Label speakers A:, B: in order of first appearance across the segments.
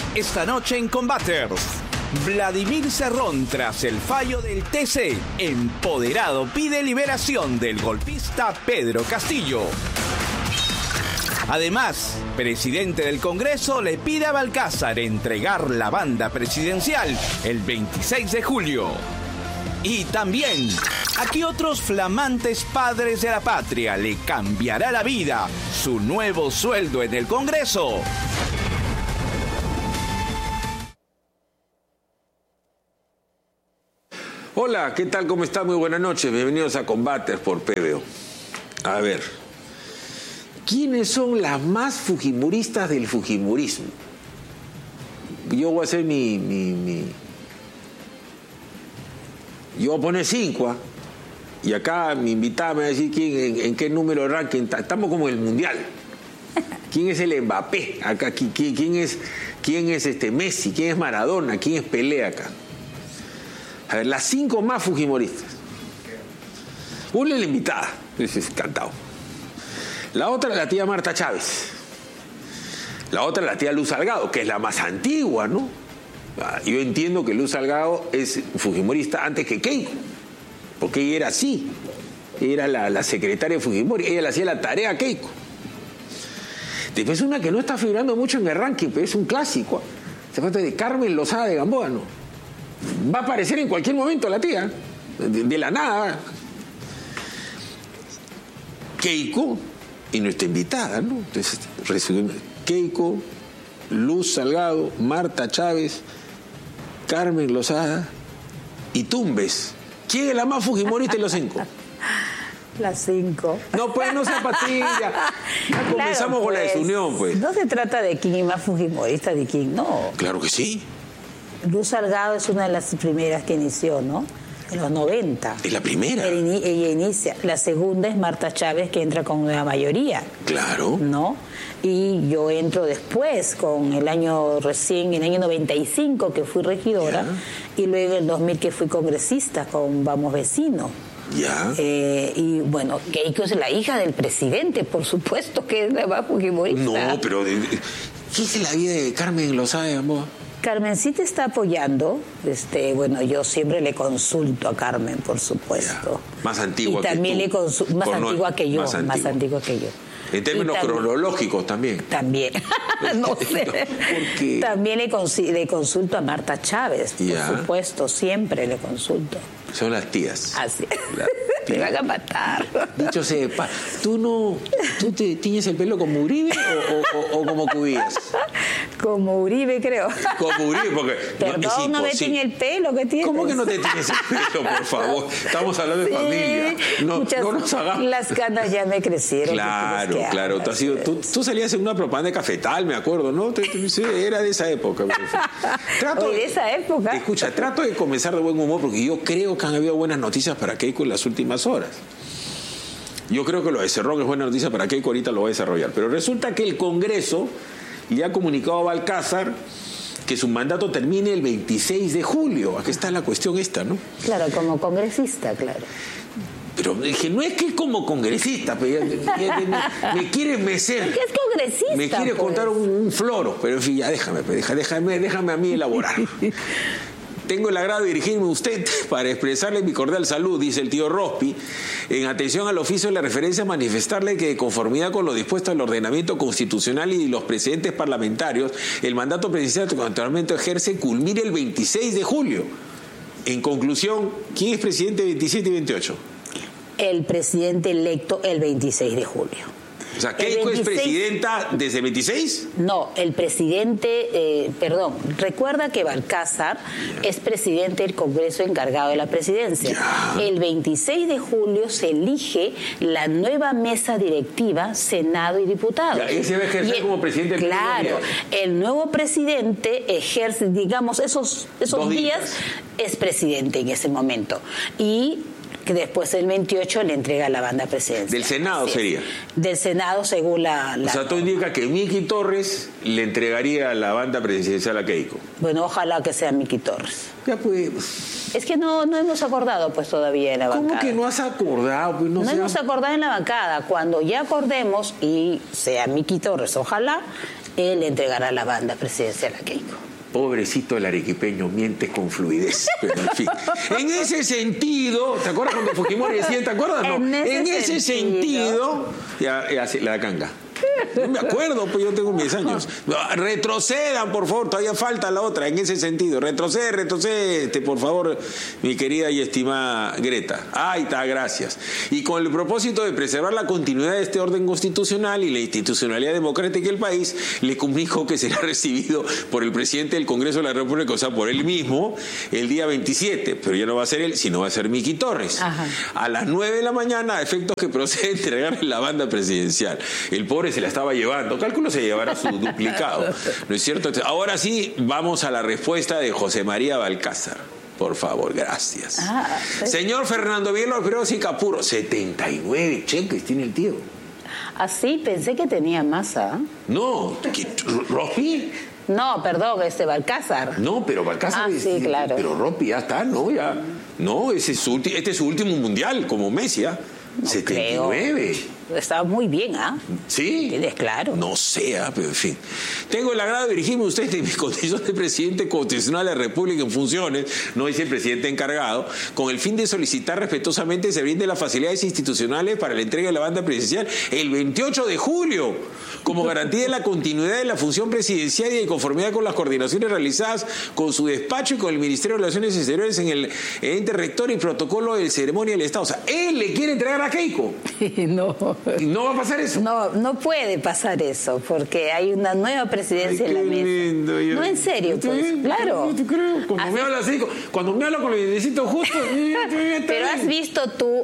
A: Esta noche en Combaters, Vladimir Cerrón tras el fallo del TC. Empoderado pide liberación del golpista Pedro Castillo. Además, presidente del Congreso le pide a Balcázar entregar la banda presidencial el 26 de julio. Y también, ¿a qué otros flamantes padres de la patria le cambiará la vida su nuevo sueldo en el Congreso?
B: Hola, ¿qué tal? ¿Cómo está? Muy buenas noches. Bienvenidos a Combaters por PBO. A ver, ¿quiénes son las más fujimoristas del fujimorismo? Yo voy a hacer Yo voy a poner 5, y acá mi invitada me va a decir en qué número de ranking está. Estamos como en el Mundial. ¿Quién es el Mbappé? Acá, ¿quién es Messi? ¿Quién es Maradona? ¿Quién es Pelé acá? A ver, las 5 más fujimoristas. Una es la invitada, encantado. La otra es la tía Marta Chávez. La otra es la tía Luz Salgado, que es la más antigua, ¿no? Yo entiendo que Luz Salgado es fujimorista antes que Keiko, porque ella era así. Ella era la secretaria de Fujimori, ella le hacía la tarea a Keiko. Después una que no está figurando mucho en el ranking, pero es un clásico. Se trata de Carmen Lozada de Gamboa, ¿no? Va a aparecer en cualquier momento la tía, de la nada. Keiko y nuestra invitada, ¿no? Entonces, resumimos: Keiko, Luz Salgado, Marta Chávez, Carmen Lozada y Tumbes. ¿Quién es la más fujimorista de los 5?
C: Las 5.
B: No, pues no sea patilla. Ya comenzamos con la desunión, pues.
C: No se trata de quién es más fujimorista, de quién no.
B: Claro que sí.
C: Luz Salgado es una de las primeras que inició, ¿no? En los 90.
B: ¿Es la primera?
C: Ella inicia. La segunda es Marta Chávez, que entra con la mayoría.
B: Claro.
C: ¿No? Y yo entro después, con el año 95, que fui regidora, y luego en el 2000 que fui congresista con Vamos Vecino.
B: Ya.
C: Y bueno, Keiko es la hija del presidente, por supuesto que es la más fujimorista.
B: No, pero ¿qué es la vida de Carmen Lozada de Gamboa?
C: Carmencita está apoyando, bueno, yo siempre le consulto a Carmen, por supuesto.
B: Ya. Más antigua
C: y también
B: que tú.
C: Más antigua que yo, más antigua que yo.
B: En términos cronológicos también.
C: También, no sé.
B: Porque...
C: También le consulto a Marta Chávez, por supuesto, siempre le consulto.
B: Son las tías.
C: Así. Te van a matar.
B: Dicho sepa, ¿tú te tiñes el pelo como Uribe o como Cubillas?
C: Como Uribe, creo.
B: Como Uribe, porque...
C: Perdón, no me tiñe el pelo, ¿qué tienes?
B: ¿Cómo que no te tiñes el pelo, por favor? Estamos hablando de familia. No nos hagamos...
C: Las canas ya me crecieron.
B: Claro. Tú salías en una propaganda de Cafetal, me acuerdo, ¿no? Era de esa época.
C: De esa época.
B: Escucha, trato de comenzar de buen humor porque yo creo que han habido buenas noticias para Keiko en las últimas horas. Yo creo que lo de Cerrón es buena noticia para Keiko, ahorita lo voy a desarrollar. Pero resulta que el Congreso le ha comunicado a Balcázar que su mandato termine el 26 de julio. Aquí está la cuestión esta, ¿no?
C: Claro, como congresista, claro.
B: Pero dije, no es que como congresista, pero me quiere mecer.
C: ¿Por qué es congresista?
B: Me quiere contar un floro, pero en fin, ya déjame a mí elaborar. Tengo el agrado de dirigirme a usted para expresarle mi cordial salud, dice el tío Rospi, en atención al oficio de la referencia, manifestarle que de conformidad con lo dispuesto al ordenamiento constitucional y los precedentes parlamentarios, el mandato presidencial que actualmente ejerce culmina el 26 de julio. En conclusión, ¿quién es presidente 27 y 28?
C: El presidente electo el 26 de julio.
B: O sea, ¿Keiko es presidenta desde el 26?
C: No, el presidente, recuerda que Balcázar es presidente del Congreso encargado de la presidencia. El 26 de julio se elige la nueva mesa directiva, Senado y diputados.
B: Él se va a ejercer como presidente del
C: Pleno. Claro, el nuevo presidente ejerce, digamos, esos días, es presidente en ese momento. Y que después el 28 le entrega la banda presidencial.
B: ¿Del Senado sería?
C: Del Senado, según la...
B: O sea, tú indicas que Miki Torres le entregaría la banda presidencial a Keiko.
C: Bueno, ojalá que sea Miki Torres.
B: Ya pues...
C: Es que no hemos acordado pues todavía en la bancada.
B: ¿Cómo que no has acordado? Pues
C: no hemos acordado en la bancada. Cuando ya acordemos y sea Miki Torres, ojalá, él entregará la banda presidencial a Keiko.
B: Pobrecito el arequipeño, miente con fluidez. Pero en fin, en ese sentido, ¿te acuerdas cuando Fujimori decía, te acuerdas? No, en ese sentido, ya la canga. No me acuerdo, pues yo tengo 10 años. Retrocedan, por favor, todavía falta la otra, en ese sentido. Retrocede, por favor, mi querida y estimada Greta. Ahí está, gracias. Y con el propósito de preservar la continuidad de este orden constitucional y la institucionalidad democrática del país, le comunico que será recibido por el presidente del Congreso de la República, o sea, por él mismo, el día 27. Pero ya no va a ser él, sino va a ser Miki Torres. Ajá. A las 9 de la mañana, a efectos que procede a entregarle la banda presidencial. El pobre se la estaba llevando, cálculo se llevará su duplicado, ¿no es cierto? Ahora sí, vamos a la respuesta de José María Balcázar. Por favor, gracias. Señor Fernando Villalobos y Capurro, 79 cheques tiene el tío.
C: Así, pensé que tenía masa.
B: No, ¿Ropi?
C: No, perdón, Balcázar.
B: No, pero Balcázar
C: sí, claro.
B: Pero Ropi ya está, ¿no? Ya. No, este es su último mundial, como Messi, ¿ah?
C: No
B: 79.
C: Creo. Estaba muy bien, ¿ah?
B: Sí.
C: ¿Tienes claro?
B: No sé, pero en fin. Tengo el agrado de dirigirme a usted en mi condición de presidente constitucional de la República en funciones, no dice el presidente encargado, con el fin de solicitar respetuosamente se brinde las facilidades institucionales para la entrega de la banda presidencial el 28 de julio, como garantía de la continuidad de la función presidencial y de conformidad con las coordinaciones realizadas con su despacho y con el Ministerio de Relaciones Exteriores en el ente rector y protocolo de ceremonia del Estado. O sea, él le quiere entregar a Keiko.
C: No.
B: ¿No va a pasar eso?
C: No puede pasar eso, porque hay una nueva presidencia en la mesa. Lindo, no, en serio, pues, claro.
B: No te creo. Cuando me habla así, cuando me habla con el necesito justo.
C: Pero has visto tú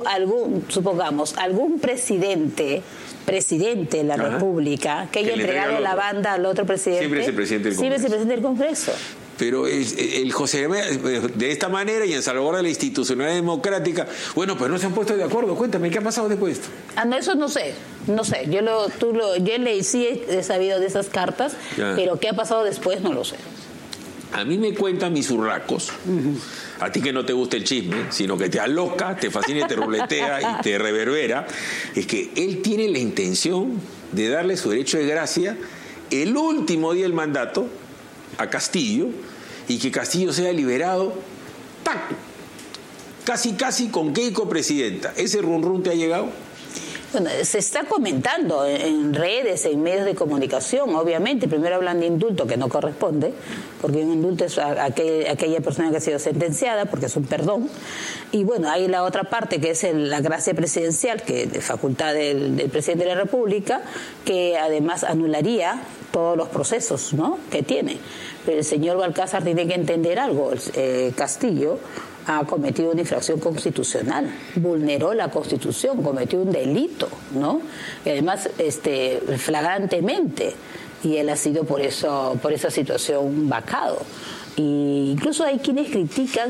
C: algún presidente de la República que haya entregado la banda al otro presidente.
B: Siempre es el presidente del Congreso.
C: Siempre es el presidente del Congreso.
B: Pero el José de esta manera y en salvaguarda de la institucionalidad democrática, bueno, pues no se han puesto de acuerdo. Cuéntame, ¿qué ha pasado después de esto?
C: No, eso no sé. Yo leí, sí he sabido de esas cartas, pero ¿qué ha pasado después? No lo sé.
B: A mí me cuentan mis urracos. A ti que no te gusta el chisme, sino que te aloca, te fascina, te ruletea y te reverbera, es que él tiene la intención de darle su derecho de gracia el último día del mandato a Castillo, y que Castillo sea liberado, ¡tac! Casi con Keiko presidenta. ¿Ese run te ha llegado?
C: Bueno, se está comentando en redes, en medios de comunicación, obviamente. Primero hablan de indulto, que no corresponde, porque un indulto es aquella persona que ha sido sentenciada, porque es un perdón. Y bueno, hay la otra parte, que es la gracia presidencial, que es facultad del presidente de la República, que además anularía todos los procesos, ¿no?, que tiene. Pero el señor Balcázar tiene que entender algo. Castillo ha cometido una infracción constitucional, vulneró la Constitución, cometió un delito, ¿no? Y además flagrantemente, y él ha sido por esa situación vacado. Y incluso hay quienes critican,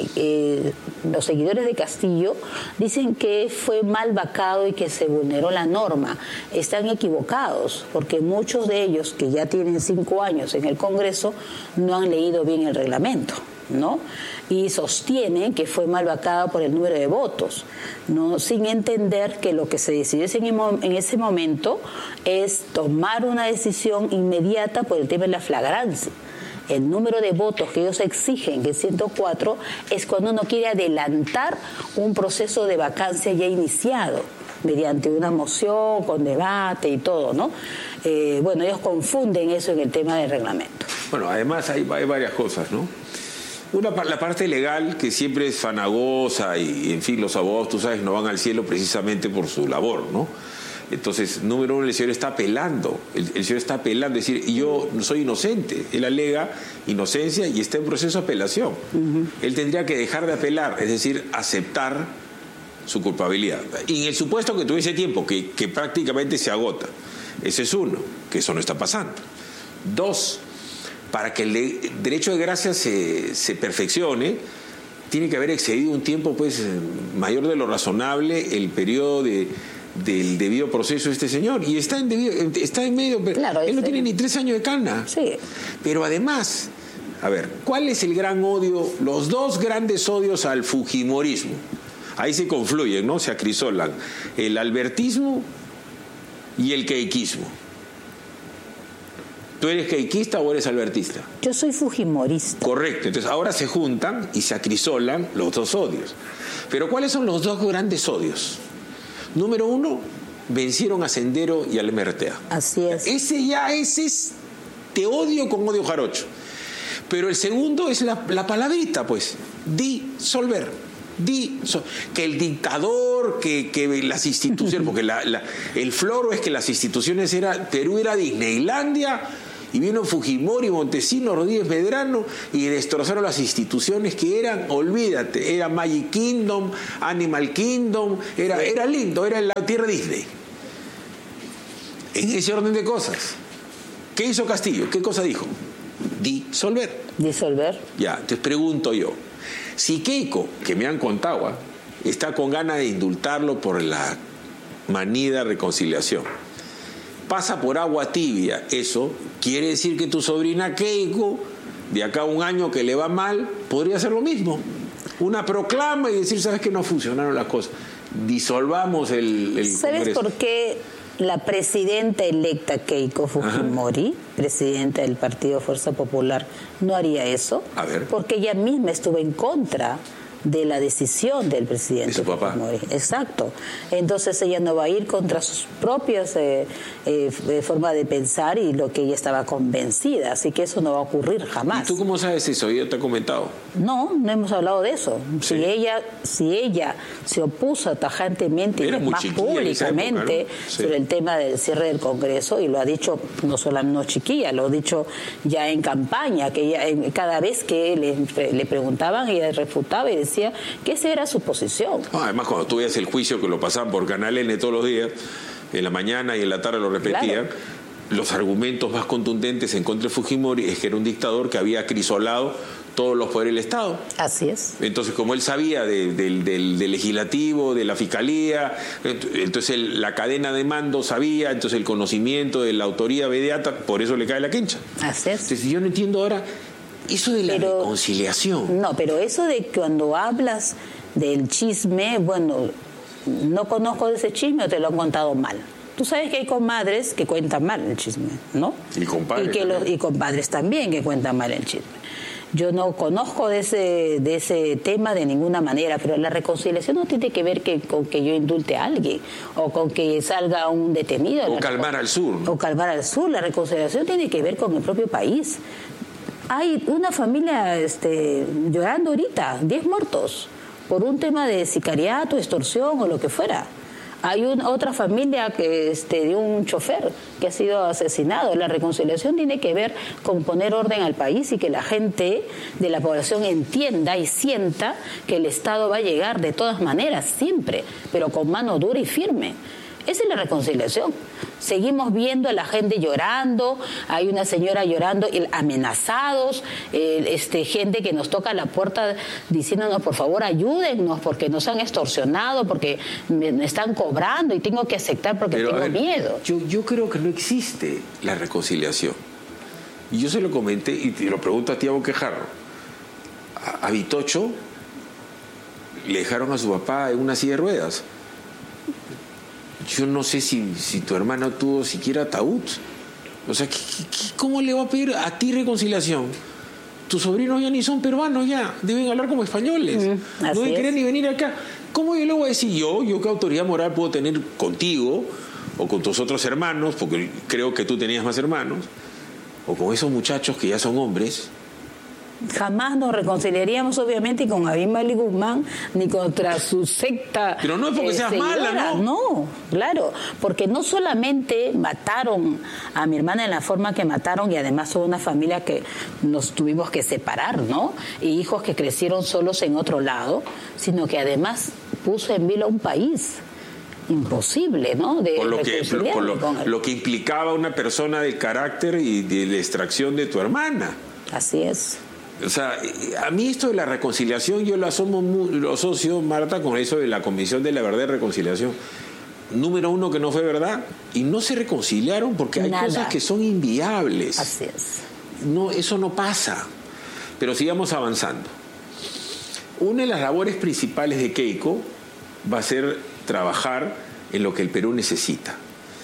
C: los seguidores de Castillo dicen que fue mal vacado y que se vulneró la norma. Están equivocados, porque muchos de ellos que ya tienen 5 años en el Congreso no han leído bien el reglamento, ¿no? Y sostienen que fue mal vacado por el número de votos, ¿no?, sin entender que lo que se decidió en ese momento es tomar una decisión inmediata por el tema de la flagrancia. El número de votos que ellos exigen, que es 104, es cuando uno quiere adelantar un proceso de vacancia ya iniciado, mediante una moción, con debate y todo, ¿no? Bueno, ellos confunden eso en el tema del reglamento.
B: Bueno, además hay varias cosas, ¿no? La parte legal, que siempre es fanagosa y, en fin, los abogados, tú sabes, no van al cielo precisamente por su labor, ¿no? Entonces, número uno, el señor está apelando. El señor está apelando, es decir, yo no soy inocente. Él alega inocencia y está en proceso de apelación. Él tendría que dejar de apelar, es decir, aceptar su culpabilidad. Y en el supuesto que tuviese tiempo, que prácticamente se agota. Ese es uno, que eso no está pasando. 2, para que el derecho de gracia se perfeccione, tiene que haber excedido un tiempo pues mayor de lo razonable el periodo del debido proceso de este señor, y está en medio, claro, él no tiene ni 3 años de cana.
C: Sí.
B: Pero además, a ver, ¿cuál es el gran odio? Los 2 grandes odios al fujimorismo, ahí se confluyen, ¿no? Se acrisolan: el albertismo y el keikismo. ¿Tú eres keikista o eres albertista?
C: Yo soy fujimorista.
B: Correcto. Entonces ahora se juntan y se acrisolan los dos odios. Pero ¿cuáles son los dos grandes odios? Número uno, vencieron a Sendero y al MRTA.
C: Así es.
B: Ese es te odio con odio jarocho. Pero el segundo es la palabrita, pues, disolver. Que el dictador, que las instituciones, porque el floro es que las instituciones Perú era Disneylandia, y vino Fujimori, Montesinos, Rodríguez Medrano y destrozaron las instituciones que eran, olvídate, era Magic Kingdom, Animal Kingdom, era lindo, era la tierra Disney. En ese orden de cosas. ¿Qué hizo Castillo? ¿Qué cosa dijo? Disolver. Ya, entonces pregunto yo, si Keiko, que me han contado, está con ganas de indultarlo por la manida reconciliación, pasa por agua tibia, eso quiere decir que tu sobrina Keiko, de acá a un año que le va mal, podría hacer lo mismo. Una proclama y decir, ¿sabes qué? No funcionaron las cosas. Disolvamos el
C: ¿Sabes
B: Congreso.
C: por qué la presidenta electa Keiko Fujimori, presidenta del Partido Fuerza Popular, no haría eso?
B: A ver.
C: Porque ella misma estuvo en contra de la decisión del presidente
B: de su papá.
C: Fujimori. Exacto. Entonces ella no va a ir contra sus propias formas de pensar y lo que ella estaba convencida. Así que eso no va a ocurrir jamás.
B: ¿Y tú cómo sabes eso? ¿Yo te he comentado?
C: No hemos hablado de eso.
B: Sí.
C: Si ella se opuso tajantemente y más públicamente
B: época, ¿no? Sí.
C: sobre el tema del cierre del Congreso, y lo ha dicho no solamente chiquilla, lo ha dicho ya en campaña, que ella, cada vez que le preguntaban, ella refutaba y decía que esa era su posición.
B: Además, cuando tú veías el juicio que lo pasaban por Canal N todos los días, en la mañana y en la tarde lo repetían, claro, los argumentos más contundentes en contra de Fujimori es que era un dictador que había acrisolado todos los poderes del Estado.
C: Así es.
B: Entonces, como él sabía del legislativo, de la fiscalía, entonces la cadena de mando sabía, entonces el conocimiento de la autoría mediata, por eso le cae la quincha.
C: Así es.
B: Entonces, yo no entiendo ahora eso de la reconciliación.
C: No, pero eso de cuando hablas del chisme, bueno, no conozco de ese chisme o te lo han contado mal. Tú sabes que hay comadres que cuentan mal el chisme, ¿no?
B: Y compadres.
C: Y compadres también que cuentan mal el chisme. Yo no conozco de ese tema de ninguna manera, pero la reconciliación no tiene que ver con que yo indulte a alguien o con que salga un detenido.
B: O calmar al sur, ¿no?
C: O calmar al sur. La reconciliación tiene que ver con el propio país. Hay una familia llorando ahorita, 10 muertos, por un tema de sicariato, extorsión o lo que fuera. Hay otra familia de un chofer que ha sido asesinado. La reconciliación tiene que ver con poner orden al país y que la gente de la población entienda y sienta que el Estado va a llegar de todas maneras, siempre, pero con mano dura y firme. Esa es la reconciliación. Seguimos viendo a la gente llorando, hay una señora llorando, amenazados, gente que nos toca la puerta diciéndonos, por favor, ayúdennos, porque nos han extorsionado, porque me están cobrando y tengo que aceptar porque tengo miedo.
B: Yo creo que no existe la reconciliación. Y yo se lo comenté y te lo pregunto a ti, a Boquejarro. A Vitocho le dejaron a su papá en una silla de ruedas. Yo no sé si tu hermana tuvo siquiera ataúd. O sea, ¿cómo le va a pedir a ti reconciliación? Tus sobrinos ya ni son peruanos, ya deben hablar como españoles. No deben querer ni venir acá. ¿Cómo yo le voy a decir yo qué autoridad moral puedo tener contigo o con tus otros hermanos, porque creo que tú tenías más hermanos, o con esos muchachos que ya son hombres?
C: Jamás nos reconciliaríamos, obviamente, con Abimael Guzmán ni contra su secta.
B: Pero no es porque seas mala, ¿no?
C: No, claro, porque no solamente mataron a mi hermana en la forma que mataron, y además son una familia que nos tuvimos que separar, ¿no? Y hijos que crecieron solos en otro lado, sino que además puso en vilo a un país. Imposible, ¿no?
B: Por lo que implicaba una persona del carácter y de la extracción de tu hermana.
C: Así es.
B: O sea, a mí esto de la reconciliación yo lo asocio, Marta, con eso de la Comisión de la Verdad y Reconciliación. Número uno, que no fue verdad, y no se reconciliaron porque hay cosas que son inviables.
C: Así es.
B: No, eso no pasa. Pero sigamos avanzando. Una de las labores principales de Keiko va a ser trabajar en lo que el Perú necesita.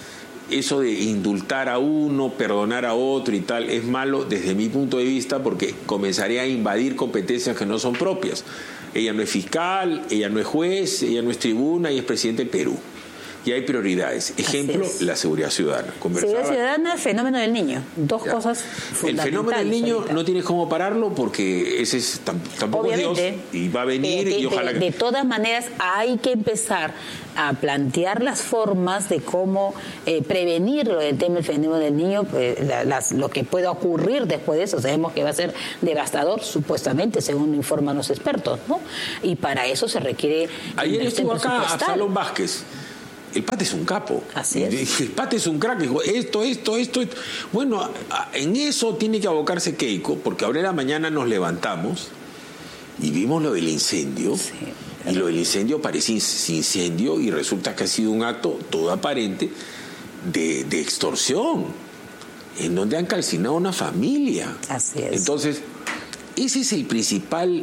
B: eso de indultar a uno, perdonar a otro y tal, es malo desde mi punto de vista porque comenzaría a invadir competencias que no son propias. Ella no es fiscal, ella no es juez, ella no es tribuna, ella es presidente del Perú. Y hay prioridades. Ejemplo, la seguridad ciudadana.
C: Seguridad ciudadana, el fenómeno del niño. Dos cosas fundamentales.
B: El fenómeno del niño no tienes cómo pararlo porque ese es tampoco es Dios y va a venir y ojalá que...
C: De todas maneras, hay que empezar a plantear las formas de cómo prevenir lo del tema del fenómeno del niño, pues, lo que pueda ocurrir después de eso. Sabemos que va a ser devastador, supuestamente, según informan los expertos, ¿no? Y para eso se requiere...
B: Ayer estuvo acá Absalón Vázquez. El Pate es un capo.
C: Así es.
B: El Pate es un crack. Dijo, esto. Bueno, en eso tiene que abocarse Keiko, porque ahora en la mañana nos levantamos y vimos lo del incendio. Sí. Y lo del incendio parece incendio y resulta que ha sido un acto todo aparente de extorsión, en donde han calcinado a una familia.
C: Así es.
B: Entonces, ese es el principal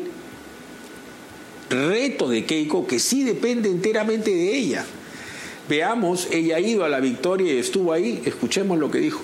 B: reto de Keiko, que sí depende enteramente de ella. Veamos, ella ha ido a la victoria y estuvo ahí, escuchemos lo que dijo.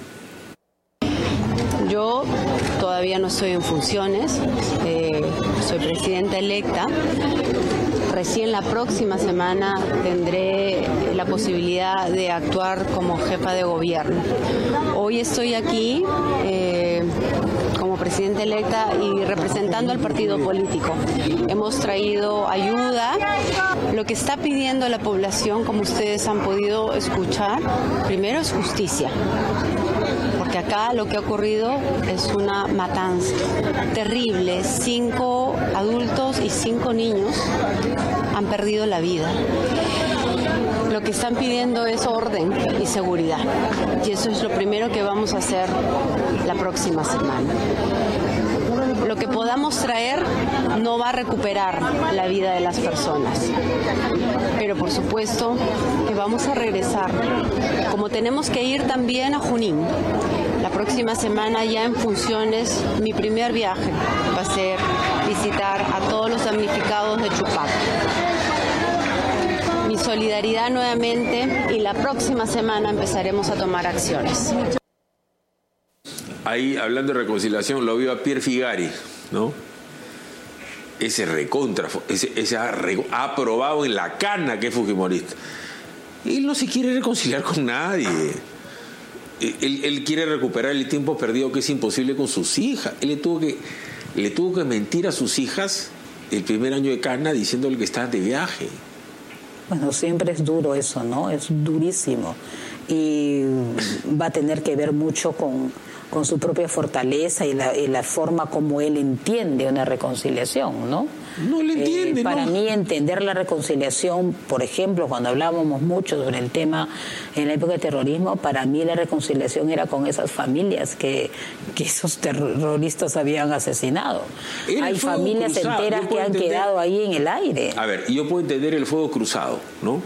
D: Yo todavía no estoy en funciones, soy presidenta electa. Recién la próxima semana tendré la posibilidad de actuar como jefa de gobierno. Hoy estoy aquí como presidenta electa y representando al partido político. Hemos traído ayuda. Lo que está pidiendo la población, como ustedes han podido escuchar, primero es justicia. Porque acá lo que ha ocurrido es una matanza terrible. 5 adultos y 5 niños han perdido la vida. Lo que están pidiendo es orden y seguridad. Y eso es lo primero que vamos a hacer la próxima semana. Lo que podamos traer no va a recuperar la vida de las personas. Pero por supuesto que vamos a regresar. Como tenemos que ir también a Junín. La próxima semana ya en funciones, mi primer viaje va a ser visitar a todos los damnificados de Chupaca. Mi solidaridad nuevamente y la próxima semana empezaremos a tomar acciones.
B: Ahí, hablando de reconciliación, lo vio a Pierre Figari, ¿no? Ese recontra, ha aprobado en la cana que es fujimorista. Él no se quiere reconciliar con nadie. Él quiere recuperar el tiempo perdido que es imposible con sus hijas. Él le tuvo que mentir a sus hijas el primer año de cana diciéndole que estaban de viaje.
C: Bueno, siempre es duro eso, ¿no? Es durísimo. Y va a tener que ver mucho con su propia fortaleza y la forma como él entiende una reconciliación, ¿no?
B: No le entiende,
C: para mí entender la reconciliación, por ejemplo, cuando hablábamos mucho sobre el tema en la época del terrorismo, para mí la reconciliación era con esas familias que esos terroristas habían asesinado. Hay familias enteras que han quedado ahí en el aire.
B: A ver, yo puedo entender el fuego cruzado, ¿no?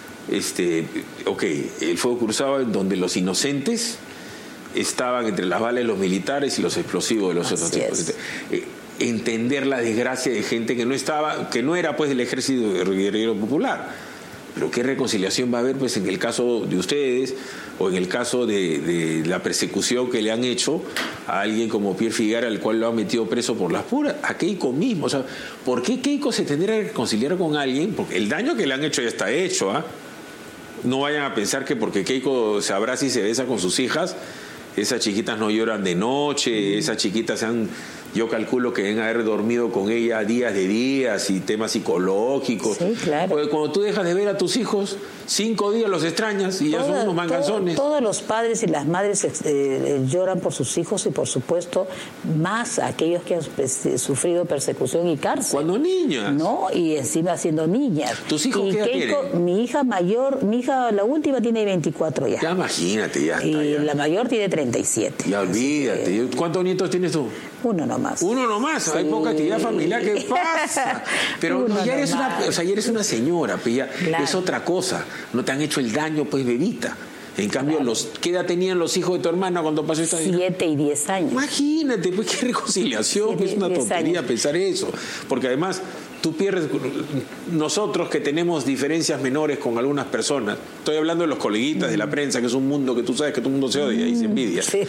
B: El fuego cruzado en donde los inocentes estaban entre las balas de los militares y los explosivos de los otros tipos. Entender la desgracia de gente que no era pues del ejército guerrillero popular. Pero qué reconciliación va a haber pues en el caso de ustedes o en el caso de la persecución que le han hecho a alguien como Pierre Figari, al cual lo han metido preso por las puras, a Keiko mismo. O sea, ¿por qué Keiko se tendría que reconciliar con alguien? Porque el daño que le han hecho ya está hecho, ¿ah? No vayan a pensar que porque Keiko se abraza y se besa con sus hijas, esas chiquitas no lloran de noche, esas chiquitas yo calculo que deben haber dormido con ella días de días y temas psicológicos.
C: Sí, claro.
B: Porque cuando tú dejas de ver a tus hijos, 5 días los extrañas y ya son unos manganzones.
C: Todos los padres y las madres lloran por sus hijos y por supuesto más aquellos que han sufrido persecución y cárcel.
B: Cuando niñas.
C: ¿No? Y encima siendo niñas.
B: ¿Tus hijos qué edad tienen?
C: Mi hija mayor, la última tiene 24 ya.
B: Ya imagínate, ya está.
C: Y
B: ya.
C: La mayor tiene 37.
B: Ya olvídate. ¿Cuántos nietos tienes tú?
C: Uno nomás.
B: Uno nomás, sí. Hay poca actividad familiar, ¿qué pasa? Pero ya eres una señora, pues ya claro. Es otra cosa. No te han hecho el daño, pues, bebita. En cambio, claro. ¿Qué edad tenían los hijos de tu hermana cuando pasó esta vida?
C: 7 y 10 años.
B: Imagínate, pues, qué reconciliación, 7, es una tontería años. Pensar eso. Porque además, tú pierdes. Nosotros que tenemos diferencias menores con algunas personas, estoy hablando de los coleguitas de la prensa, que es un mundo que tú sabes que todo el mundo se odia y se envidia.
C: Sí.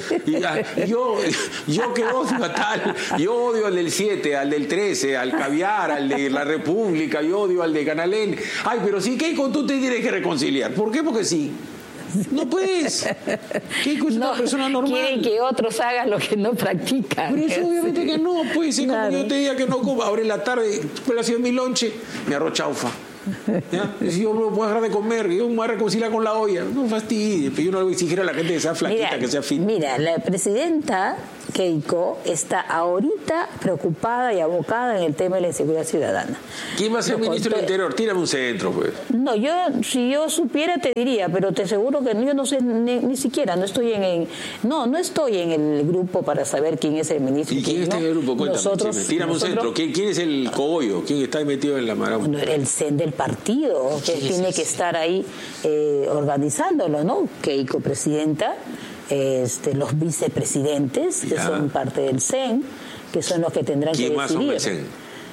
B: Yo que odio a tal, yo odio al del 7, al del 13, al Caviar, al de La República, yo odio al de Canal N. Ay, pero sí, Keiko, tú te tienes que reconciliar. ¿Por qué? Porque sí. No puedes. Keiko es una persona normal.
C: Quieren que otros hagan lo que no practican.
B: Pero eso obviamente que no, pues. Es
C: Claro.
B: como yo te diga que no como. Ahora en la tarde, ¿cuál ha sido mi lonche? Mi arroz chaufa. ¿Ya? Si yo no puedo dejar de comer, yo me voy a reconciliar con la olla. No fastidies. Yo no le voy a exigir a la gente que sea flaquita, que sea fit.
C: Mira, la presidenta Keiko está ahorita preocupada y abocada en el tema de la inseguridad ciudadana.
B: ¿Quién va a ser ministro del Interior? Tírame un centro, pues.
C: No, si yo supiera te diría, pero te aseguro que yo no sé ni siquiera, no estoy no estoy en el grupo para saber quién es el ministro.
B: ¿Y quién está en el grupo? Cuéntame. Tírame un centro. ¿Quién es el cogollo? ¿Quién está metido en la marabunta?
C: El CEN del partido, que tiene que estar ahí organizándolo, ¿no? Keiko, presidenta, los vicepresidentes, que son parte del CEN, que son los que tendrán que decidir.
B: ¿Quién más son del CEN?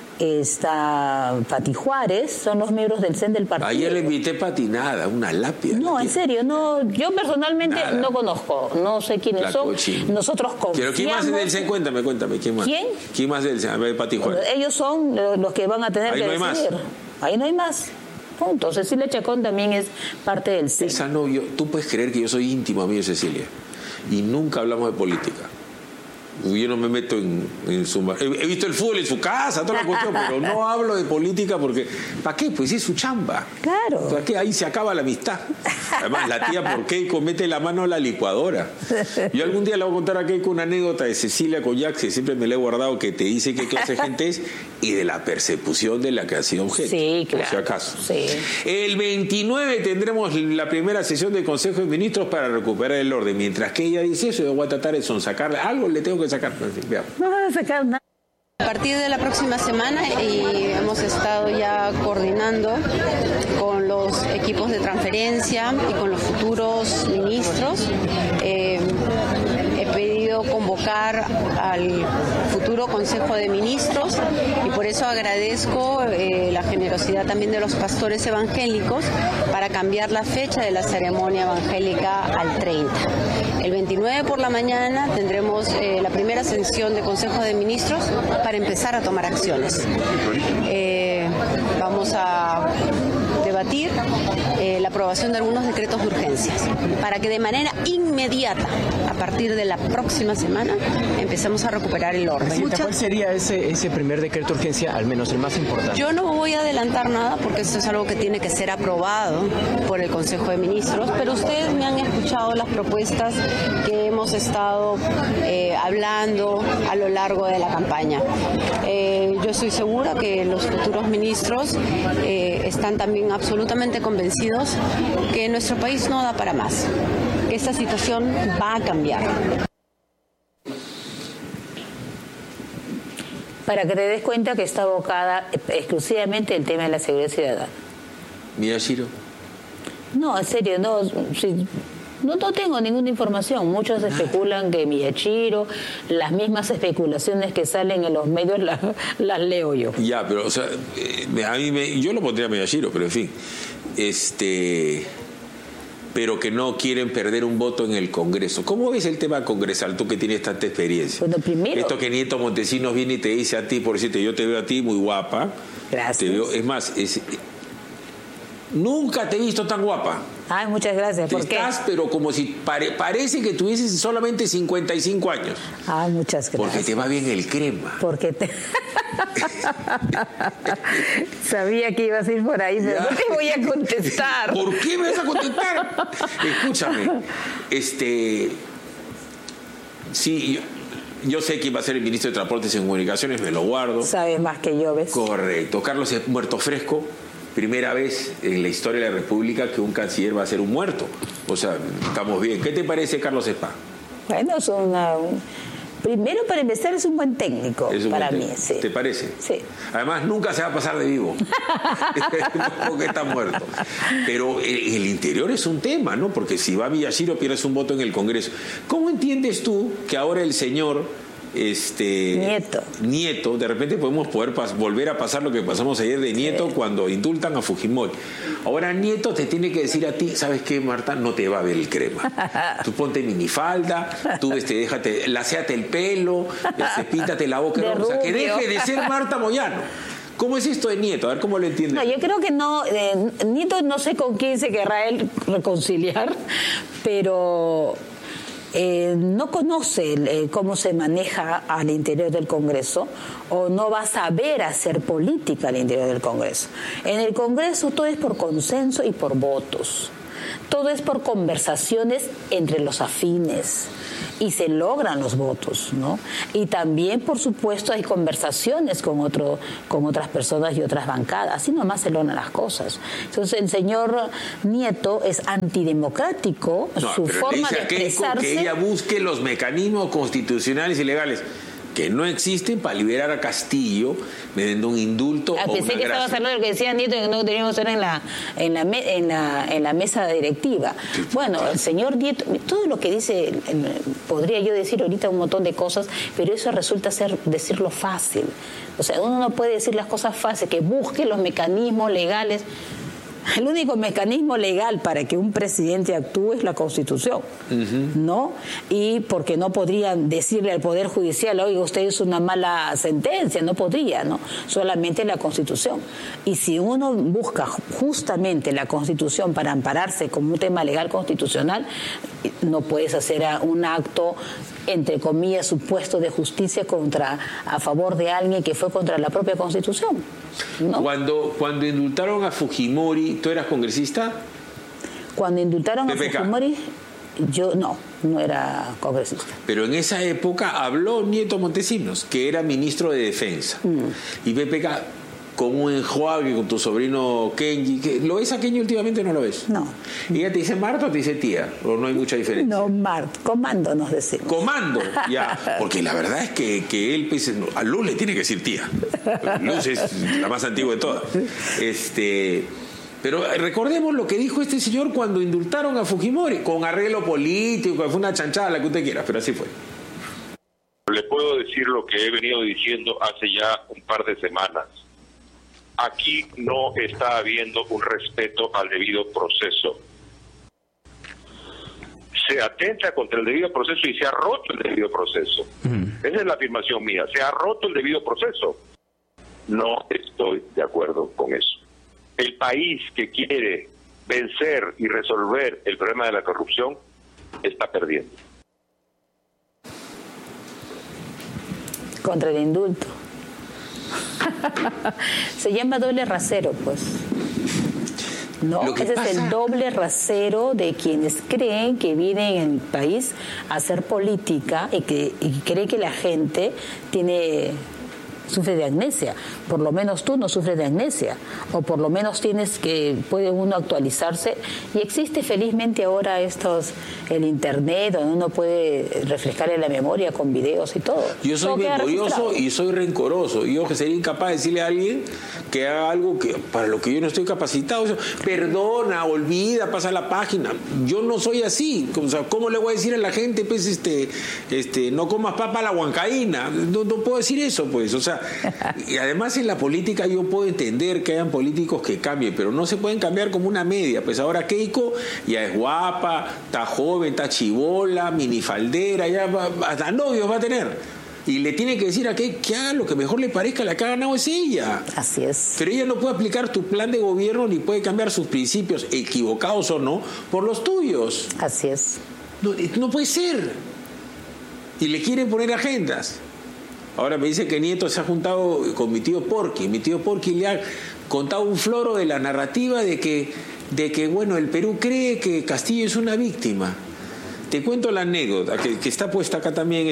C: Está Pati Juárez, son los miembros del CEN del partido.
B: Ayer le invité patinada, una lápida.
C: No, en serio, no, yo personalmente
B: Nada.
C: no conozco, no sé quiénes
B: La
C: son.
B: cochina.
C: Nosotros confiamos.
B: Pero ¿quién más es del CEN? Cuéntame, ¿quién más?
C: ¿Quién?
B: ¿Quién más del CEN? A ver, Pati Juárez.
C: Ellos son los que van a tener
B: Ahí
C: que
B: no hay
C: decidir.
B: más.
C: Ahí no hay más. Punto. Cecilia Chacón también es parte del CEN.
B: Esa no, tú puedes creer que yo soy íntimo amigo de Cecilia y nunca hablamos de política. Yo no me meto en su... He visto el fútbol en su casa, toda la cuestión, pero no hablo de política porque... ¿Para qué? Pues es su chamba.
C: Claro.
B: ¿Para qué? Ahí se acaba la amistad. Además, la tía por Keiko mete la mano a la licuadora. Yo algún día le voy a contar a Keiko una anécdota de Cecilia Collac, que siempre me la he guardado, que te dice qué clase de gente es y de la persecución de la que ha sido objeto.
C: Sí, claro.
B: Por si acaso.
C: Sí.
B: El 29 tendremos la primera sesión del Consejo de Ministros para recuperar el orden. Mientras que ella dice eso, yo voy a tratar de sonsacarle. Algo le tengo que sacar. Veamos.
C: No van a sacar nada.
D: A partir de la próxima semana y hemos estado ya coordinando con los equipos de transferencia y con los futuros ministros. He pedido convocar al futuro Consejo de Ministros y por eso agradezco la generosidad también de los pastores evangélicos para cambiar la fecha de la ceremonia evangélica al 30. El 29 por la mañana tendremos la primera sesión de Consejo de Ministros para empezar a tomar acciones. Vamos a debatir la aprobación de algunos decretos de urgencias para que de manera inmediata, a partir de la próxima semana, empecemos a recuperar el orden.
E: ¿Cuál sería ese primer decreto de urgencia, al menos el más importante?
D: Yo no voy a adelantar nada porque esto es algo que tiene que ser aprobado por el Consejo de Ministros, pero ustedes me han escuchado las propuestas que hemos estado hablando a lo largo de la campaña. Yo estoy segura que los futuros ministros están también absolutamente convencidos que nuestro país no da para más, que esta situación va a cambiar.
C: Para que te des cuenta que está abocada exclusivamente el tema de la seguridad ciudadana.
B: Mira, Shiro.
C: No, en serio, no tengo ninguna información. Muchos especulan que Miyashiro, las mismas especulaciones que salen en los medios las leo yo.
B: Ya, pero, o sea, yo lo pondría a Miyashiro, pero en fin. Pero que no quieren perder un voto en el Congreso. ¿Cómo ves el tema congresal, tú que tienes tanta experiencia?
C: Bueno, primero...
B: Esto que Nieto Montesinos viene y te dice a ti, por decirte, yo te veo a ti muy guapa.
C: Gracias.
B: Te veo, es más, nunca te he visto tan guapa.
C: Ay, muchas gracias. ¿Por qué?
B: Estás, pero como si parece que tuvieses solamente 55 años.
C: Ay, muchas gracias.
B: Porque te va bien el crema.
C: Porque sabía que ibas a ir por ahí, pero no te voy a contestar.
B: ¿Por qué me vas a contestar? Escúchame. Sí, yo sé quién va a ser el ministro de Transportes y Comunicaciones, me lo guardo.
C: Sabes más que yo, ¿ves?
B: Correcto. Carlos es muerto fresco. Primera vez en la historia de la República que un canciller va a ser un muerto. O sea, estamos bien. ¿Qué te parece Carlos Spa?
C: Bueno, primero, para empezar, es un buen técnico para mí. Sí.
B: ¿Te parece?
C: Sí.
B: Además, nunca se va a pasar de vivo. Porque está muerto. Pero el interior es un tema, ¿no? Porque si va Miyashiro, pierdes un voto en el Congreso. ¿Cómo entiendes tú que ahora el señor Nieto, de repente podemos volver a pasar lo que pasamos ayer de Nieto cuando indultan a Fujimori. Ahora Nieto te tiene que decir a ti, ¿sabes qué, Marta? No te va a ver el crema. Tú ponte minifalda, tú laceate el pelo, píntate la boca, o sea, que deje de ser Marta Moyano. ¿Cómo es esto de Nieto? A ver cómo lo entiendes.
C: No, yo creo que no. Nieto no sé con quién se querrá él reconciliar, pero no conoce cómo se maneja al interior del Congreso o no va a saber hacer política al interior del Congreso. En el Congreso todo es por consenso y por votos. Todo es por conversaciones entre los afines y se logran los votos, ¿no? Y también, por supuesto, hay conversaciones con otras personas y otras bancadas. Así nomás se logran las cosas. Entonces, el señor Nieto es antidemocrático, su forma de expresarse.
B: Que ella busque los mecanismos constitucionales y legales que no existen para liberar a Castillo mediante un indulto o una
C: pensé que estabas hablando de lo que decía Nieto, que no teníamos que estar en la mesa directiva. Bueno, el señor Nieto, todo lo que dice, podría yo decir ahorita un montón de cosas, pero eso resulta decirlo fácil. O sea, uno no puede decir las cosas fáciles, que busque los mecanismos legales. El único mecanismo legal para que un presidente actúe es la Constitución, ¿no? Y porque no podrían decirle al Poder Judicial, oiga, usted hizo una mala sentencia, no podría, ¿no? Solamente la Constitución. Y si uno busca justamente la Constitución para ampararse como un tema legal constitucional, no puedes hacer un acto, entre comillas, supuesto de justicia a favor de alguien que fue contra la propia Constitución, ¿no?
B: Cuando indultaron a Fujimori, ¿tú eras congresista?
C: Cuando indultaron a Fujimori, yo no era congresista.
B: Pero en esa época habló Nieto Montesinos, que era ministro de Defensa. Y PPK, con un enjuague con tu sobrino Kenji, ¿lo ves a Kenji últimamente o no lo ves?
C: No.
B: ¿Y ella te dice Marta o te dice tía? ¿O no hay mucha diferencia?
C: No, Marta, comando nos decimos.
B: Comando, ya. Porque la verdad es que él, pues, a Luz le tiene que decir tía. Luz es la más antigua de todas. Pero recordemos lo que dijo este señor cuando indultaron a Fujimori, con arreglo político, fue una chanchada, la que usted quiera, pero así fue.
F: Le puedo decir lo que he venido diciendo hace ya un par de semanas. Aquí no está habiendo un respeto al debido proceso. Se atenta contra el debido proceso y se ha roto el debido proceso. Esa es la afirmación mía. Se ha roto el debido proceso. No estoy de acuerdo con eso. El país que quiere vencer y resolver el problema de la corrupción está perdiendo.
C: Contra el indulto. Se llama doble rasero, pues. No, ese es el doble rasero de quienes creen que vienen en el país a hacer política y cree que la gente sufre de amnesia. Por lo menos tú no sufres de amnesia, o por lo menos puede uno actualizarse, y existe felizmente ahora el internet, donde uno puede refrescar en la memoria con videos y todo.
B: Yo soy memorioso y soy rencoroso, y yo que sería incapaz de decirle a alguien que haga algo para lo que yo no estoy capacitado. O sea, perdona, olvida, pasa la página. Yo no soy así. O sea, ¿cómo le voy a decir a la gente, pues, no comas papa a la huancaína? No puedo decir eso, pues. O sea, y además en la política yo puedo entender que hayan políticos que cambien, pero no se pueden cambiar como una media. Pues ahora Keiko ya es guapa, está joven, está chibola, minifaldera, ya hasta novios va a tener. Y le tiene que decir a que haga lo que mejor le parezca, la que ha ganado es ella.
C: Así es.
B: Pero ella no puede aplicar tu plan de gobierno ni puede cambiar sus principios, equivocados o no, por los tuyos.
C: Así es.
B: No puede ser. Y le quieren poner agendas. Ahora me dice que Nieto se ha juntado con mi tío Porky. Mi tío Porky le ha contado un floro de la narrativa de que bueno, el Perú cree que Castillo es una víctima. Te cuento la anécdota que está puesta acá también,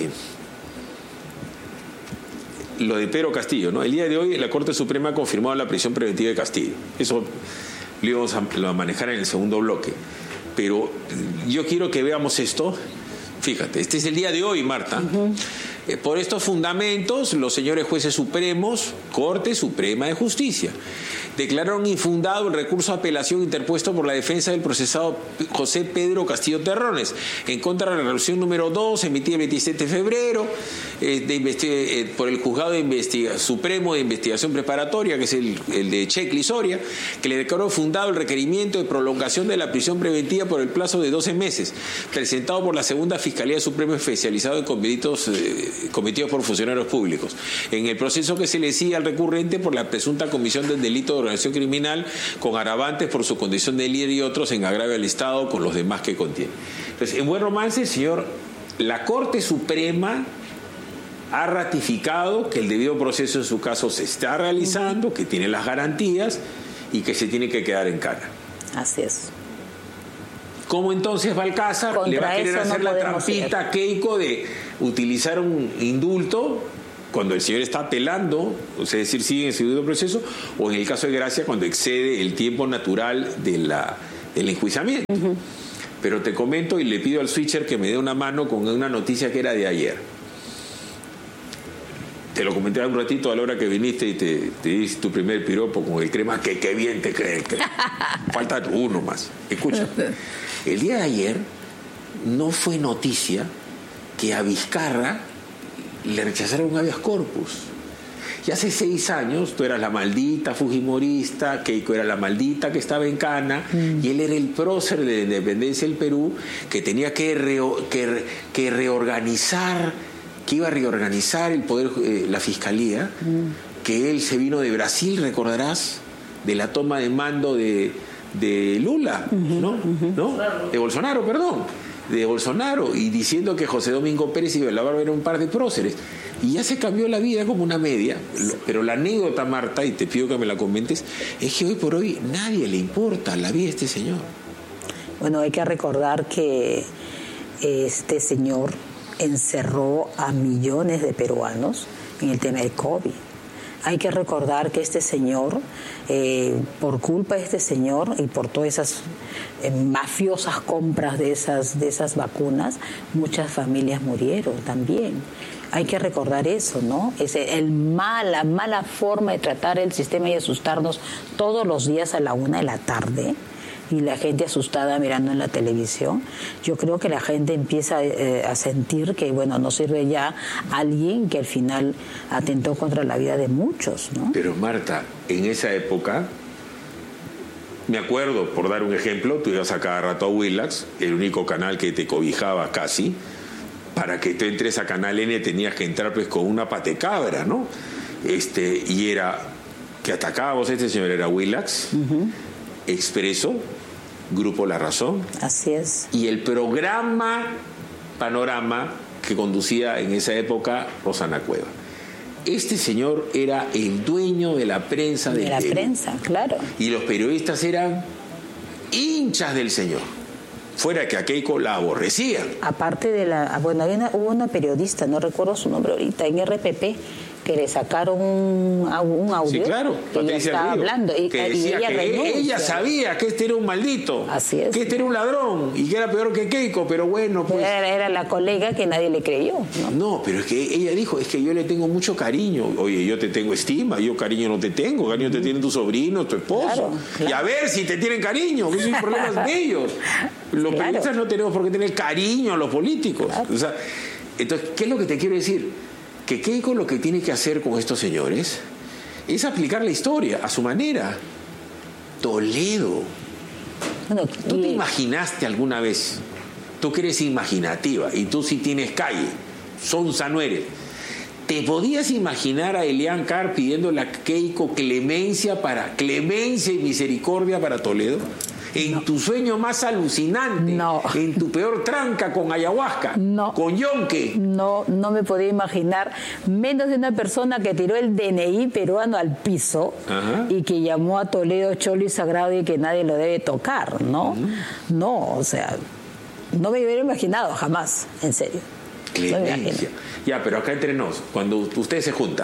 B: lo de Pedro Castillo, ¿no? El día de hoy la Corte Suprema ha confirmado la prisión preventiva de Castillo. Eso lo íbamos a manejar en el segundo bloque. Pero yo quiero que veamos esto. Fíjate, este es el día de hoy, Marta. Por estos fundamentos, los señores jueces supremos, Corte Suprema de Justicia, declararon infundado el recurso de apelación interpuesto por la defensa del procesado José Pedro Castillo Terrones en contra de la resolución número 2 emitida el 27 de febrero por el Juzgado Supremo de Investigación Preparatoria, que es el de Checli Soria, que le declaró fundado el requerimiento de prolongación de la prisión preventiva por el plazo de 12 meses, presentado por la Segunda Fiscalía Suprema especializado en delitos cometidos por funcionarios públicos, en el proceso que se le sigue al recurrente por la presunta comisión del delito de organización criminal con agravantes por su condición de líder y otros en agravio al Estado con los demás que contiene. Entonces, en buen romance, señor, la Corte Suprema ha ratificado que el debido proceso en su caso se está realizando, que tiene las garantías y que se tiene que quedar en cana.
C: Así es.
B: ¿Cómo entonces Balcázar le va a querer hacer la trampita a Keiko de utilizar un indulto cuando el señor está apelando, o sea, es decir, sigue en su debido proceso, o en el caso de Gracia cuando excede el tiempo natural del enjuiciamiento? Pero te comento y le pido al switcher que me dé una mano con una noticia que era de ayer. Te lo comenté un ratito a la hora que viniste y te hice tu primer piropo con el crema, que qué bien te crees. Falta uno más. Escucha, el día de ayer no fue noticia que a Vizcarra le rechazaron un habeas corpus. Y hace 6 años tú eras la maldita fujimorista, Keiko era la maldita que estaba en cana, y él era el prócer de la independencia del Perú, que tenía que reorganizar, que iba a reorganizar el poder, la fiscalía, que él se vino de Brasil, recordarás, de la toma de mando de Lula, ¿no? De Bolsonaro, perdón. De Bolsonaro, y diciendo que José Domingo Pérez y Belabarba eran un par de próceres, y ya se cambió la vida como una media. Pero la anécdota, Marta, y te pido que me la comentes, es que hoy por hoy nadie le importa la vida de este señor.
C: Bueno, hay que recordar que este señor encerró a millones de peruanos en el tema del COVID. Hay que recordar que este señor, por culpa de este señor y por todas esas mafiosas compras de esas vacunas, muchas familias murieron también. Hay que recordar eso, ¿no? Es la mala forma de tratar el sistema y asustarnos todos los días a la 1 de la tarde. Y la gente asustada mirando en la televisión. Yo creo que la gente empieza a sentir que, bueno, no sirve ya alguien que al final atentó contra la vida de muchos, ¿no?
B: Pero Marta, en esa época, me acuerdo, por dar un ejemplo, tú ibas a cada rato a Willax, el único canal que te cobijaba casi. Para que tú entres a Canal N tenías que entrar pues con una patecabra, ¿no? Y era que atacábamos a este señor, era Willax, Expreso, Grupo La Razón.
C: Así es.
B: Y el programa Panorama que conducía en esa época Rosana Cueva. Este señor era el dueño de la prensa del Perú.
C: Prensa, claro.
B: Y los periodistas eran hinchas del señor. Fuera que a Keiko la aborrecían.
C: Aparte de hubo una periodista, no recuerdo su nombre ahorita, en RPP, que le sacaron un audio. Sí, claro, que ella estaba hablando y
B: decía
C: ella
B: que ella sabía que este era un maldito.
C: Así es.
B: Que este era un ladrón y que era peor que Keiko, pero bueno, pues.
C: Era la colega que nadie le creyó, ¿no?
B: No, pero es que ella dijo, es que yo le tengo mucho cariño. Oye, yo te tengo estima, yo cariño no te tengo, cariño te tienen tu sobrino, tu esposo. Claro. Y a ver si te tienen cariño, que son problemas de ellos. Los periodistas no tenemos por qué tener cariño a los políticos. Claro. O sea, entonces, ¿qué es lo que te quiero decir? Que Keiko lo que tiene que hacer con estos señores es aplicar la historia a su manera. Toledo. Bueno, ¿tú te imaginaste alguna vez? Tú que eres imaginativa y tú sí tienes calle, sonsa no eres. ¿Te podías imaginar a Elian Carr pidiéndole a Keiko clemencia y misericordia para Toledo? En tu sueño más alucinante, en tu peor tranca con ayahuasca, con yonque.
C: No me podía imaginar, menos de una persona que tiró el DNI peruano al piso y que llamó a Toledo cholo y sagrado y que nadie lo debe tocar, ¿no? No, o sea, no me hubiera imaginado jamás, en serio.
B: Clemencia. Ya, pero acá entre nos, cuando ustedes se juntan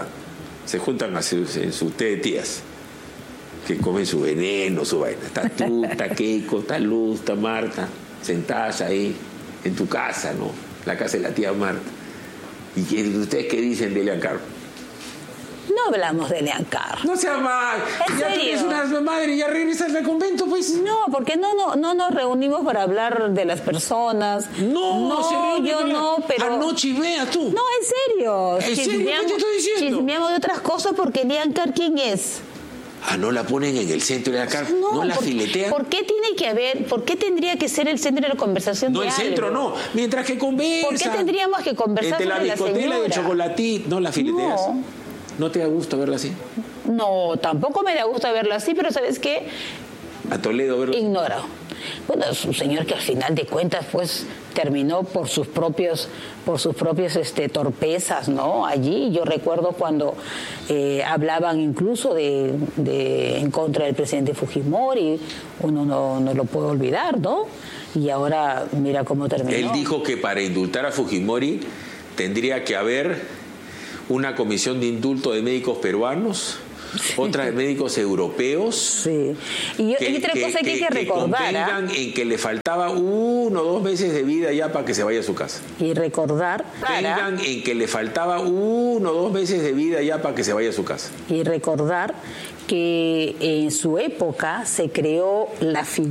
B: en su té de tías, que comen su veneno, su vaina. Está tú, está Keiko, está Luz, está Marta, sentadas ahí en tu casa, ¿no? La casa de la tía Marta. ¿Y ustedes qué dicen de Elian Carr?
C: No, hablamos de Leancar.
B: No sea mal.
C: ¿En
B: Ya
C: serio?
B: tú eres una madre y ya regresas al convento, pues.
C: No, porque no nos reunimos para hablar de las personas.
B: No, se reúne
C: yo
B: con
C: no, pero...
B: Anoche, vea tú.
C: No, en serio.
B: ¿En serio? ¿Qué te estoy diciendo?
C: Chismeamos de otras cosas porque Leancar, ¿quién es?
B: No la ponen en el centro de la carta, no la filetean.
C: ¿Por qué tiene que haber, por qué tendría que ser el centro de la conversación
B: No,
C: de
B: el
C: algo?
B: centro no, mientras que conversan.
C: ¿Por qué tendríamos que conversar
B: entre la
C: sobre la
B: biscotela y el
C: señora?
B: chocolatito, no la fileteas. ¿No te da gusto verla así?
C: No, tampoco me da gusto verlo así, pero ¿sabes qué?
B: A Toledo verlo así.
C: Ignoro. Bueno, es un señor que al final de cuentas pues terminó por sus propios torpezas, ¿no? Allí yo recuerdo cuando hablaban incluso de en contra del presidente Fujimori, uno no lo puede olvidar, ¿no? Y ahora mira cómo terminó.
B: Él dijo que para indultar a Fujimori tendría que haber una comisión de indulto de médicos peruanos, otra de médicos europeos. Sí.
C: Y otra cosa que hay que recordar.
B: Convengan en que le faltaba 1 o 2 meses de vida ya para que se vaya a su casa.
C: Y recordar.
B: Convengan en que le faltaba 1 o 2 meses de vida ya para que se vaya a su casa.
C: Y recordar que en su época se creó la figura